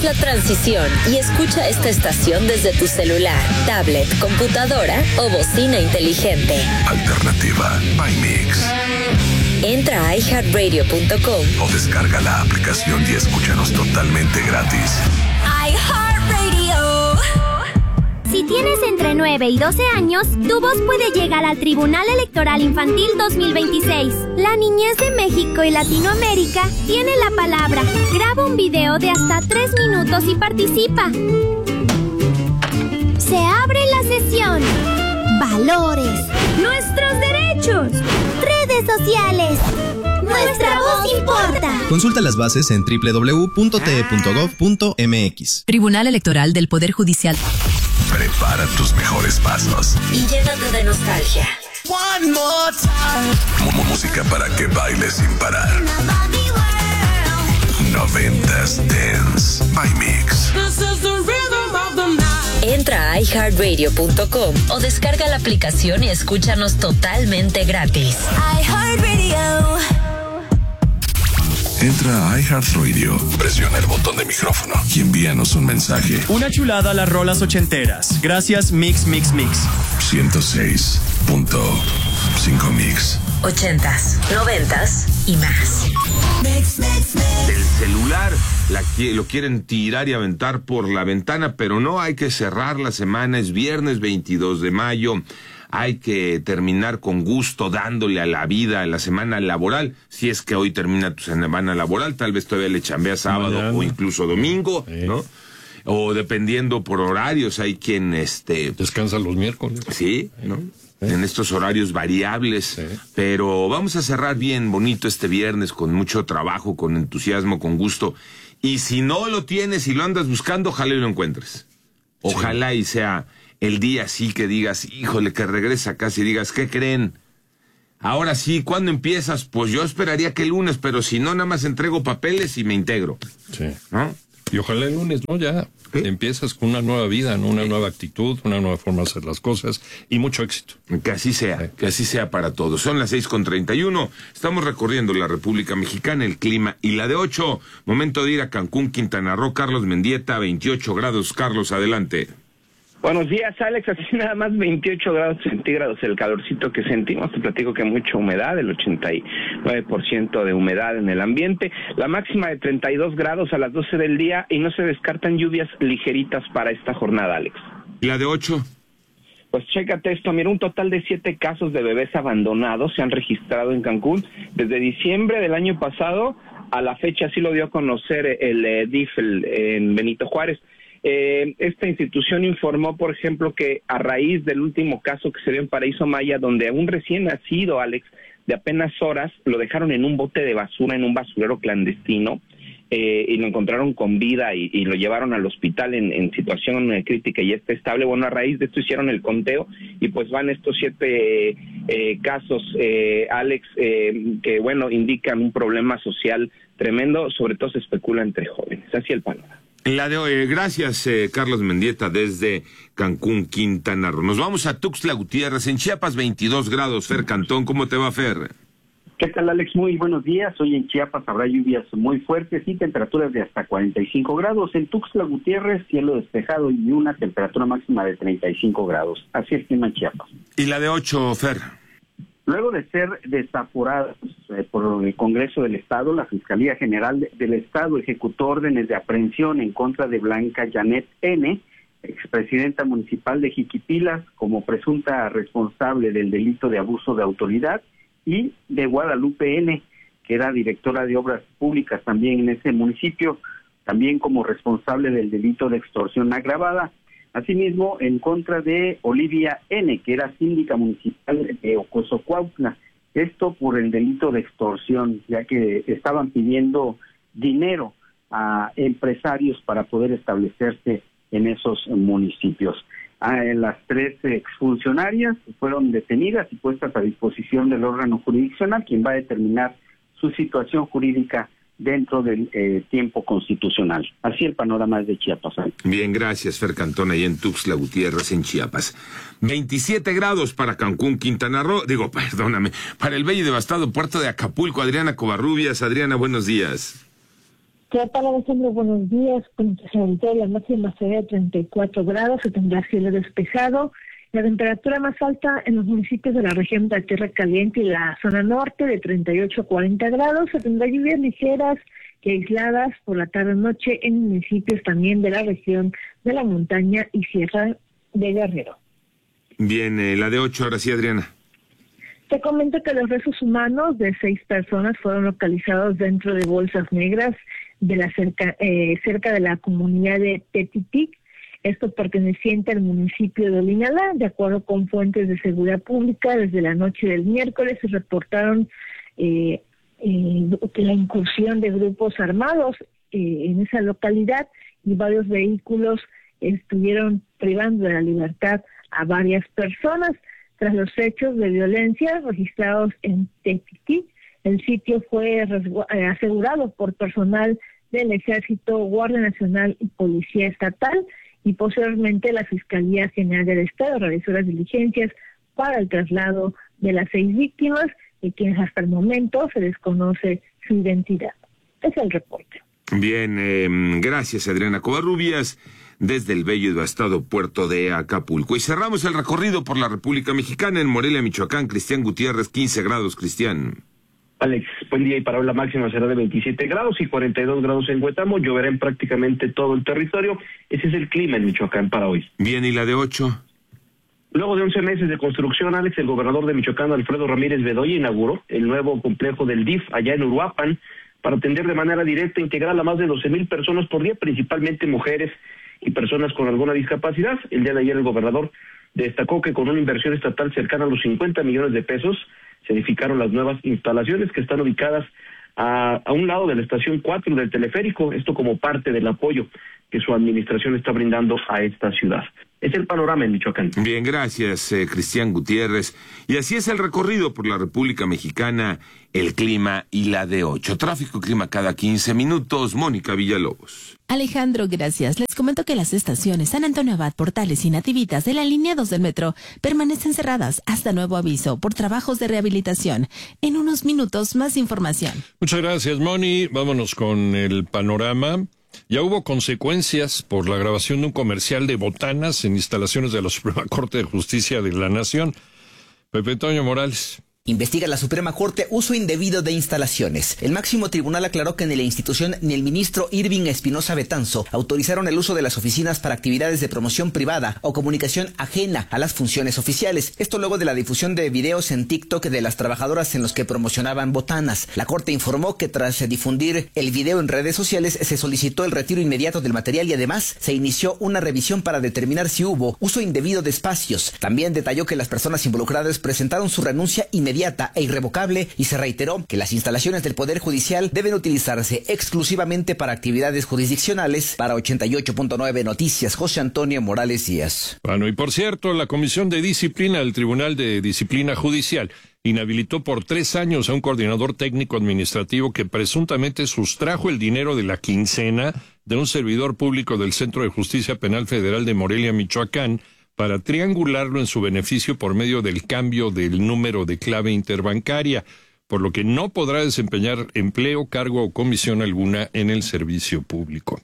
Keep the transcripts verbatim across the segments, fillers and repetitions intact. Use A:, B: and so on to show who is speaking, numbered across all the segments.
A: la transición y escucha esta estación desde tu celular, tablet, computadora o bocina inteligente.
B: Alternativa by Mix.
A: Entra a i heart radio punto com
B: o descarga la aplicación y escúchanos totalmente gratis.
C: iHeartRadio. Si tienes entre nueve y doce años, tu voz puede llegar al Tribunal Electoral Infantil dos mil veintiséis. La niñez de México y Latinoamérica tiene la palabra. Graba un video de hasta tres minutos y participa. Se abre la sesión. Valores. Nuestros derechos. Redes sociales. Nuestra voz importa.
D: Consulta las bases en doble u doble u doble u punto t e punto gov punto m x.
E: Tribunal Electoral del Poder Judicial.
B: Prepara tus mejores pasos
A: y llénate de nostalgia.
B: One more time. Música para que bailes sin parar. Noventas Dance by Mix.
A: Entra a i heart radio punto com o descarga la aplicación y escúchanos totalmente gratis.
C: iHeartRadio.
B: Entra a iHeartRadio, presiona el botón de micrófono y envíanos un mensaje.
F: Una chulada a las rolas ochenteras. Gracias, Mix, Mix, Mix.
B: ciento seis punto cinco Mix.
A: Ochentas, noventas y más.
C: Mix, mix, mix.
G: El celular la, lo quieren tirar y aventar por la ventana, pero no, hay que cerrar la semana. Es viernes veintidós de mayo. Hay que terminar con gusto dándole a la vida en la semana laboral. Si es que hoy termina tu semana laboral, tal vez todavía le chambeas sábado Mañana. o incluso domingo, sí. ¿no? O dependiendo por horarios, hay quien este
H: descansa los miércoles.
G: Sí, ¿no? Sí. En estos horarios variables, sí. Pero vamos a cerrar bien bonito este viernes con mucho trabajo, con entusiasmo, con gusto. Y si no lo tienes y lo andas buscando, ojalá y lo encuentres. Ojalá sí. y sea el día así que digas, híjole, que regresa a casa y digas, ¿qué creen? Ahora sí, ¿cuándo empiezas? Pues yo esperaría que el lunes, pero si no, nada más entrego papeles y me integro.
H: Sí.
G: ¿No?
H: Y ojalá el lunes, ¿no? Ya ¿Sí? empiezas con una nueva vida, ¿no? Una sí. nueva actitud, una nueva forma de hacer las cosas y mucho éxito.
G: Que así sea, sí. que así sea para todos. Son las seis con treinta y uno. Estamos recorriendo la República Mexicana, el clima y la de ocho. Momento de ir a Cancún, Quintana Roo. Carlos Mendieta, veintiocho grados. Carlos, adelante.
I: Buenos días, Alex. Así nada más veintiocho grados centígrados el calorcito que sentimos. Te platico que mucha humedad, el ochenta y nueve por ciento de humedad en el ambiente. La máxima de treinta y dos grados a las doce del día y no se descartan lluvias ligeritas para esta jornada, Alex.
G: ¿Y la de ocho?
I: Pues chécate esto, mira, un total de siete casos de bebés abandonados se han registrado en Cancún desde diciembre del año pasado a la fecha. Así lo dio a conocer el eh, D I F el, en Benito Juárez. Eh, esta institución informó, por ejemplo, que a raíz del último caso que se dio en Paraíso Maya, donde a un recién nacido, Alex, de apenas horas, lo dejaron en un bote de basura, en un basurero clandestino, eh, y lo encontraron con vida y, y lo llevaron al hospital en, en situación eh, crítica y está estable. Bueno, a raíz de esto hicieron el conteo y pues van estos siete eh, eh, casos, eh, Alex, eh, que, bueno, indican un problema social tremendo, sobre todo se especula entre jóvenes. Así el panorama.
G: La de hoy, eh, gracias eh, Carlos Mendieta desde Cancún, Quintana Roo. Nos vamos a Tuxtla Gutiérrez, en Chiapas, veintidós grados. Fer Cantón, ¿cómo te va, Fer?
J: ¿Qué tal, Alex? Muy buenos días. Hoy en Chiapas habrá lluvias muy fuertes y temperaturas de hasta cuarenta y cinco grados. En Tuxtla Gutiérrez, cielo despejado y una temperatura máxima de treinta y cinco grados. Así es clima en Chiapas.
G: ¿Y la de ocho, Fer?
J: Luego de ser desaforados eh, por el Congreso del Estado, la Fiscalía General del Estado ejecutó órdenes de aprehensión en contra de Blanca Janet N., expresidenta municipal de Jiquipilas, como presunta responsable del delito de abuso de autoridad, y de Guadalupe N., que era directora de obras públicas también en ese municipio, también como responsable del delito de extorsión agravada. Asimismo, en contra de Olivia N., que era síndica municipal de Ocosocuautla, esto por el delito de extorsión, ya que estaban pidiendo dinero a empresarios para poder establecerse en esos municipios. Ah, las tres exfuncionarias fueron detenidas y puestas a disposición del órgano jurisdiccional, quien va a determinar su situación jurídica dentro del eh, tiempo constitucional. Así el panorama es de Chiapas. ¿eh?
G: Bien, gracias, Fer Cantón, ahí en Tuxtla Gutiérrez, en Chiapas. veintisiete grados para Cancún, Quintana Roo, digo, perdóname, para el bello y devastado puerto de Acapulco. Adriana Covarrubias. Adriana, buenos días.
K: ¿Qué tal, Alejandro? Buenos días. Con la máxima será de treinta y cuatro grados, se tendrá cielo despejado. La temperatura más alta en los municipios de la región de Tierra Caliente y la zona norte de treinta y ocho a cuarenta grados. Se tendrá lluvias ligeras y aisladas por la tarde-noche en municipios también de la región de la montaña y Sierra de Guerrero.
G: Bien, eh, la de ocho, ahora sí, Adriana.
K: Te comento que los restos humanos de seis personas fueron localizados dentro de bolsas negras de la cerca, eh, cerca de la comunidad de Tetitic, esto perteneciente al municipio de Olinalá. De acuerdo con fuentes de seguridad pública, desde la noche del miércoles se reportaron eh, eh, la incursión de grupos armados eh, en esa localidad y varios vehículos estuvieron privando de la libertad a varias personas. Tras los hechos de violencia registrados en Tetitic, el sitio fue asegurado por personal del Ejército, Guardia Nacional y Policía Estatal, y posteriormente la Fiscalía General del Estado realizó las diligencias para el traslado de las seis víctimas, de quienes hasta el momento se desconoce su identidad. Es el reporte.
G: Bien, eh, gracias, Adriana Covarrubias, desde el bello y devastado puerto de Acapulco. Y cerramos el recorrido por la República Mexicana en Morelia, Michoacán. Cristian Gutiérrez, quince grados, Cristian.
L: Alex, buen día, y para hoy la máxima será de veintisiete grados y cuarenta y dos grados en Huetamo. Lloverá en prácticamente todo el territorio. Ese es el clima en Michoacán para hoy.
G: Bien, ¿y la de ocho?
L: Luego de once meses de construcción, Alex, el gobernador de Michoacán, Alfredo Ramírez Bedoya, inauguró el nuevo complejo del D I F allá en Uruapan para atender de manera directa e integral a más de doce mil personas por día, principalmente mujeres y personas con alguna discapacidad. El día de ayer el gobernador destacó que con una inversión estatal cercana a los cincuenta millones de pesos se edificaron las nuevas instalaciones que están ubicadas a, a un lado de la estación cuatro del teleférico, esto como parte del apoyo que su administración está brindando a esta ciudad. Es el panorama en Michoacán.
G: Bien, gracias, eh, Cristian Gutiérrez. Y así es el recorrido por la República Mexicana, el clima y la de ocho. Tráfico y clima cada quince minutos. Mónica Villalobos.
M: Alejandro, gracias. Les comento que las estaciones San Antonio Abad, Portales y Nativitas de la línea dos del metro permanecen cerradas hasta nuevo aviso por trabajos de rehabilitación. En unos minutos, más información.
H: Muchas gracias, Moni. Vámonos con el panorama. Ya hubo consecuencias por la grabación de un comercial de botanas en instalaciones de la Suprema Corte de Justicia de la Nación. Pepe Toño Morales.
N: Investiga la Suprema Corte uso indebido de instalaciones. El máximo tribunal aclaró que ni la institución ni el ministro Irving Espinosa Betanzo autorizaron el uso de las oficinas para actividades de promoción privada o comunicación ajena a las funciones oficiales. Esto luego de la difusión de videos en TikTok de las trabajadoras en los que promocionaban botanas. La Corte informó que tras difundir el video en redes sociales se solicitó el retiro inmediato del material y además se inició una revisión para determinar si hubo uso indebido de espacios. También detalló que las personas involucradas presentaron su renuncia inmediata e irrevocable y se reiteró que las instalaciones del Poder Judicial deben utilizarse exclusivamente para actividades jurisdiccionales. Para ochenta y ocho punto nueve Noticias, José Antonio Morales Díaz.
H: Bueno, y por cierto, la Comisión de Disciplina del Tribunal de Disciplina Judicial inhabilitó por tres años a un coordinador técnico administrativo que presuntamente sustrajo el dinero de la quincena de un servidor público del Centro de Justicia Penal Federal de Morelia, Michoacán, para triangularlo en su beneficio por medio del cambio del número de clave interbancaria, por lo que no podrá desempeñar empleo, cargo o comisión alguna en el servicio público.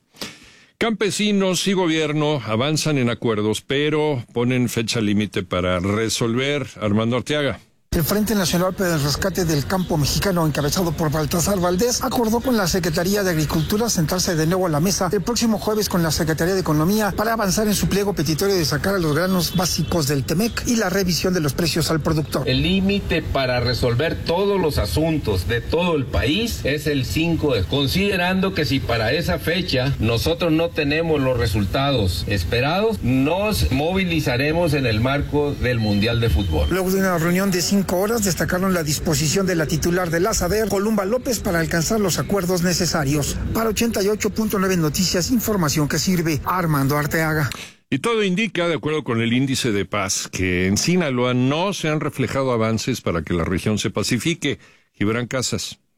H: Campesinos y gobierno avanzan en acuerdos, pero ponen fecha límite para resolver. Armando Arteaga.
O: El Frente Nacional para el Rescate del Campo Mexicano, encabezado por Baltasar Valdés, acordó con la Secretaría de Agricultura sentarse de nuevo a la mesa el próximo jueves con la Secretaría de Economía para avanzar en su pliego petitorio de sacar a los granos básicos del Temec y la revisión de los precios al productor.
P: El límite para resolver todos los asuntos de todo el país es el cinco de, considerando que si para esa fecha nosotros no tenemos los resultados esperados, nos movilizaremos en el marco del Mundial de Fútbol.
O: Luego de una reunión de cinco horas destacaron la disposición de la titular de la SADER, Columba López, para alcanzar los acuerdos necesarios. Para ochenta y ocho punto nueve Noticias, información que sirve. Armando Arteaga.
H: Y todo indica, de acuerdo con el índice de paz, que en Sinaloa no se han reflejado avances para que la región se pacifique. Gibran Casas.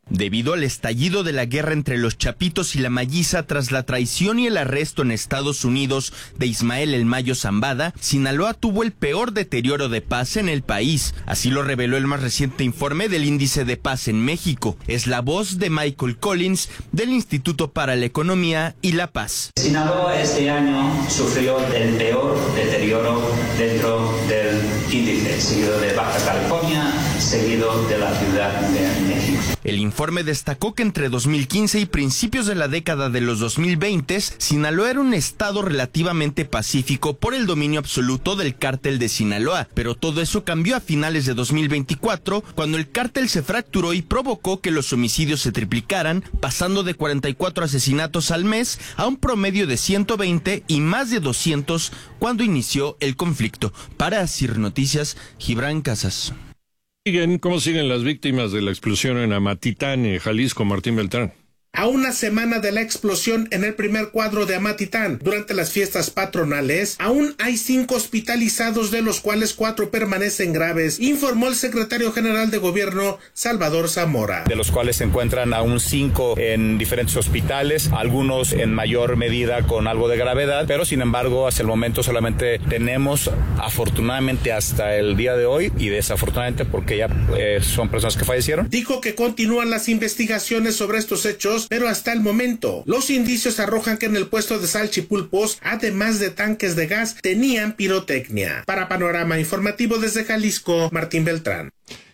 Q: Debido al estallido de la guerra entre los Chapitos y la Malliza tras la traición y el arresto en Estados Unidos de Ismael El Mayo Zambada, Sinaloa tuvo el peor deterioro de paz en el país. Así lo reveló el más reciente informe del Índice de Paz en México. Es la voz de Michael Collins del Instituto para la Economía y la Paz.
R: Sinaloa este año sufrió el peor deterioro dentro del índice, seguido de Baja California, seguido de la Ciudad de México.
Q: El informe destacó que entre dos mil quince y principios de la década de los dos mil veinte, Sinaloa era un estado relativamente pacífico por el dominio absoluto del cártel de Sinaloa, pero todo eso cambió a finales de dos mil veinticuatro, cuando el cártel se fracturó y provocó que los homicidios se triplicaran, pasando de cuarenta y cuatro asesinatos al mes a un promedio de ciento veinte y más de doscientos cuando inició el conflicto. Para Sir Noticias, Gibran Casas.
H: Siguen, ¿Cómo siguen las víctimas de la explosión en Amatitán, en Jalisco, Martín Beltrán?
S: A una semana de la explosión en el primer cuadro de Amatitán, durante las fiestas patronales, aún hay cinco hospitalizados, de los cuales cuatro permanecen graves, informó el secretario general de Gobierno, Salvador Zamora.
T: De los cuales se encuentran aún cinco en diferentes hospitales, algunos en mayor medida con algo de gravedad, pero sin embargo, hasta el momento solamente tenemos, afortunadamente hasta el día de hoy, y desafortunadamente porque ya eh, son personas que fallecieron.
S: Dijo que continúan las investigaciones sobre estos hechos, pero hasta el momento los indicios arrojan que en el puesto de salchipulpos, además de tanques de gas, tenían pirotecnia. Para Panorama Informativo desde Jalisco, Martín Beltrán.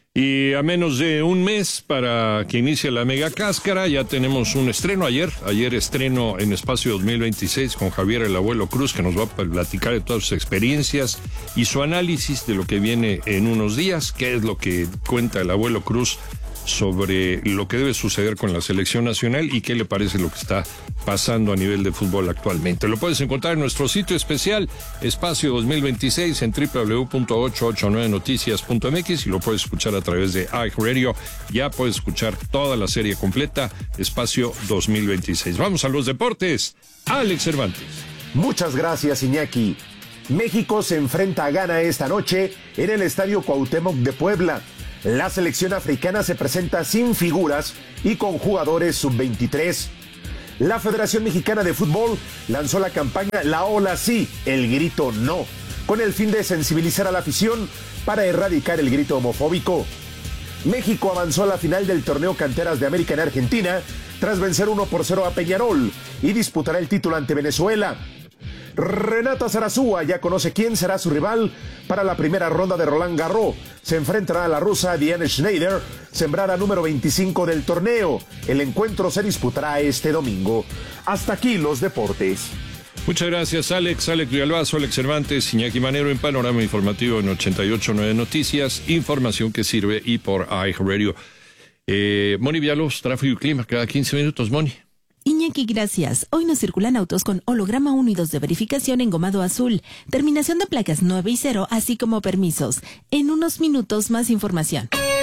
H: Y a menos de un mes para que inicie la Mega Cáscara, ya tenemos un estreno ayer. Ayer estreno en Espacio dos mil veintiséis con Javier el Abuelo Cruz, que nos va a platicar de todas sus experiencias y su análisis de lo que viene en unos días. ¿Qué es lo que cuenta el Abuelo Cruz sobre lo que debe suceder con la selección nacional y qué le parece lo que está pasando a nivel de fútbol actualmente? Lo puedes encontrar en nuestro sitio especial Espacio dos mil veintiséis en doble u doble u doble u punto ochocientos ochenta y nueve noticias punto m x y lo puedes escuchar a través de iHeartRadio. Ya puedes escuchar toda la serie completa, Espacio dos mil veintiséis. Vamos a los deportes. Alex Cervantes.
U: Muchas gracias, Iñaki. México se enfrenta a Ghana esta noche en el Estadio Cuauhtémoc de Puebla. La selección africana se presenta sin figuras y con jugadores sub veintitrés. La Federación Mexicana de Fútbol lanzó la campaña La Ola Sí, el grito no, con el fin de sensibilizar a la afición para erradicar el grito homofóbico. México avanzó a la final del torneo Canteras de América en Argentina tras vencer uno por cero a Peñarol y disputará el título ante Venezuela. Renata Zarazúa ya conoce quién será su rival para la primera ronda de Roland Garros. Se enfrentará a la rusa Diane Schneider, sembrada número veinticinco del torneo. El encuentro se disputará este domingo. Hasta aquí los deportes.
H: Muchas gracias, Alex. Alex Villalbazo, Alex Cervantes, Iñaki Manero en Panorama Informativo en ochenta y ocho punto nueve Noticias. Información que sirve y por iHeartRadio. Eh, Moni Villalobos, tráfico y clima cada quince minutos, Moni.
M: Iñaki, gracias. Hoy nos circulan autos con holograma uno y dos de verificación en gomado azul, terminación de placas nueve y cero, así como permisos. En unos minutos más información.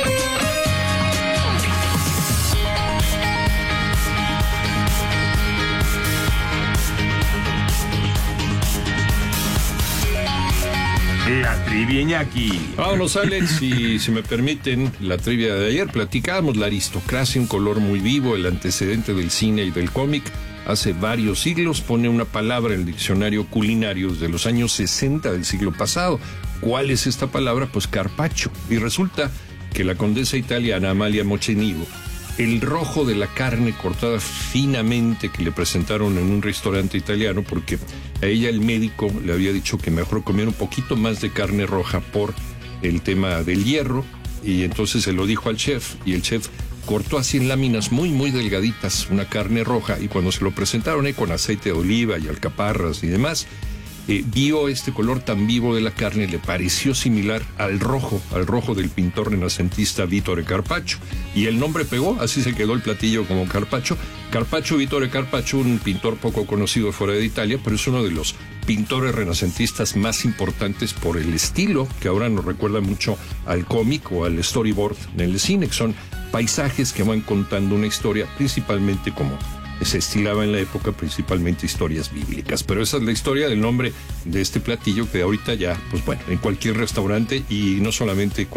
G: La trivia, Iñaki.
H: Vámonos, Alex, y si me permiten, la trivia de ayer. Platicábamos la aristocracia, un color muy vivo, el antecedente del cine y del cómic. Hace varios siglos pone una palabra en el diccionario culinario desde los años sesenta del siglo pasado. ¿Cuál es esta palabra? Pues carpaccio. Y resulta que la condesa italiana Amalia Mocenigo, el rojo de la carne cortada finamente que le presentaron en un restaurante italiano, porque a ella el médico le había dicho que mejor comiera un poquito más de carne roja por el tema del hierro, y entonces se lo dijo al chef, y el chef cortó así en láminas muy muy delgaditas una carne roja, y cuando se lo presentaron eh, con aceite de oliva y alcaparras y demás, Eh, vio este color tan vivo de la carne, le pareció similar al rojo, al rojo del pintor renacentista Vittore Carpaccio, y el nombre pegó, así se quedó el platillo como Carpaccio. Carpaccio, Vittore Carpaccio, un pintor poco conocido fuera de Italia, pero es uno de los pintores renacentistas más importantes por el estilo, que ahora nos recuerda mucho al cómic o al storyboard en el cine, que son paisajes que van contando una historia, principalmente como se estilaba en la época, principalmente historias bíblicas. Pero esa es la historia del nombre de este platillo, que ahorita ya, pues bueno, en cualquier restaurante, y no solamente con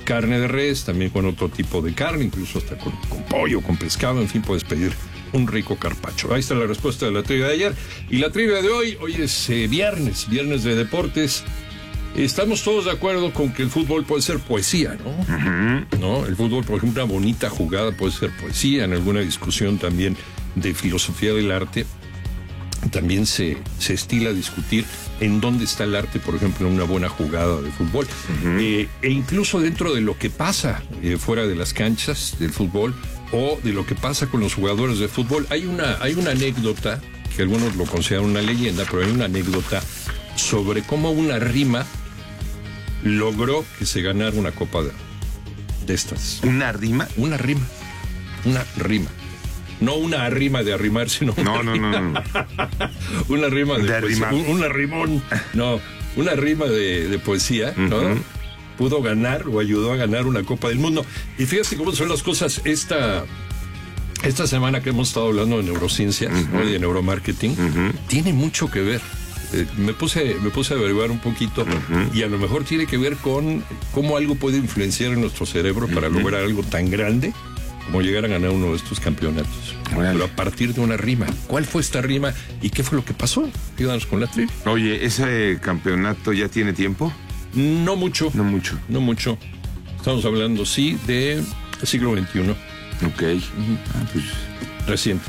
H: carne de res, también con otro tipo de carne, incluso hasta con, con pollo, con pescado, en fin, puedes pedir un rico carpaccio. Ahí está la respuesta de la trivia de ayer. Y la trivia de hoy, hoy es eh, viernes, viernes de deportes. Estamos todos de acuerdo con que el fútbol puede ser poesía, ¿no? Uh-huh. ¿No? El fútbol, por ejemplo, una bonita jugada puede ser poesía. En alguna discusión también de filosofía del arte, también se, se estila discutir en dónde está el arte, por ejemplo, en una buena jugada de fútbol. Uh-huh. Eh, e incluso dentro de lo que pasa eh, fuera de las canchas del fútbol o de lo que pasa con los jugadores de fútbol. Hay una, hay una anécdota, que algunos lo consideran una leyenda, pero hay una anécdota sobre cómo una rima logró que se ganara una copa de, de estas.
G: ¿Una rima?
H: Una rima. Una rima. No una rima de arrimar, sino
G: no, no, no, no.
H: una rima de,
G: de
H: poesía. Un, una rimón. No, una rima de, de poesía, ¿no? Uh-huh. Pudo ganar o ayudó a ganar una Copa del Mundo. Y fíjate cómo son las cosas. Esta, esta semana que hemos estado hablando de neurociencias, uh-huh, ¿no? Y de neuromarketing, uh-huh, tiene mucho que ver. Eh, me puse me puse a averiguar un poquito, uh-huh, y a lo mejor tiene que ver con cómo algo puede influenciar en nuestro cerebro, uh-huh, para lograr algo tan grande como llegar a ganar uno de estos campeonatos. Bueno. Pero a partir de una rima. ¿Cuál fue esta rima y qué fue lo que pasó? Ayúdanos con la trivia.
G: Oye, ¿ese campeonato ya tiene tiempo?
H: No mucho.
G: No mucho.
H: No mucho. Estamos hablando, sí, de siglo veintiuno.
G: Ok. Uh-huh. Ah, pues...
H: Reciente.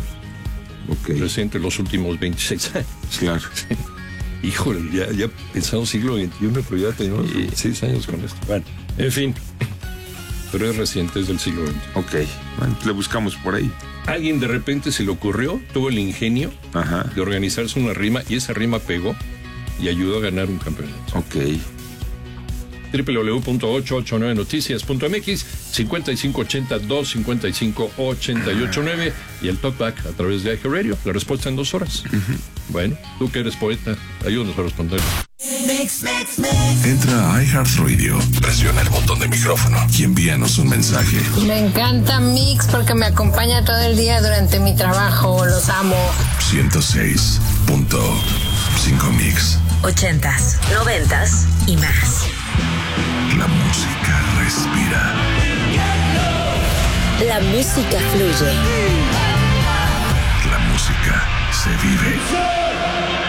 G: Ok.
H: Reciente, los últimos veintiséis años.
G: Claro.
H: Sí. Híjole, ya, ya pensamos siglo veintiuno, pero ya tenemos veintiséis años con esto. Bueno, en fin. Pero es reciente, es del siglo veinte.
G: Ok, bueno, le buscamos por ahí.
H: Alguien de repente se le ocurrió, tuvo el ingenio, ajá, de organizarse una rima, y esa rima pegó y ayudó a ganar un campeonato.
G: Ok.
H: doble u doble u doble u punto ochocientos ochenta y nueve noticias punto m x, cincuenta y cinco ochenta, doscientos cincuenta y cinco, ochenta y ocho nueve, y el talkback a través de iHeartRadio. La respuesta en dos horas. Uh-huh. Bueno, tú que eres poeta, ayúdanos a responder.
B: Mix, mix, mix. Entra a iHeartRadio, presiona el botón de micrófono y envíanos un mensaje.
D: Me encanta Mix porque me acompaña todo el día durante mi trabajo. Los amo.
B: ciento seis punto cinco Mix.
A: Ochentas, noventas y más.
B: La música respira.
A: La música fluye.
B: La música se vive.